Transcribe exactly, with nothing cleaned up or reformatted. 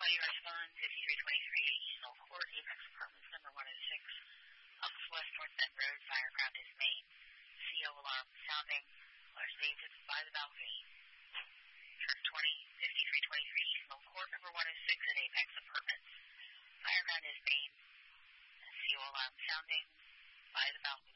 you respond fifty-three twenty-three East Knoll Court, Apex Apartments, number one oh six, up West North Bend Road, fire ground is main, C O alarm sounding, large natives by the balcony. Truck twenty, fifty-three twenty-three East Knoll Court, number one oh six at Apex Apartments, fire ground is main, C O alarm sounding, by the balcony.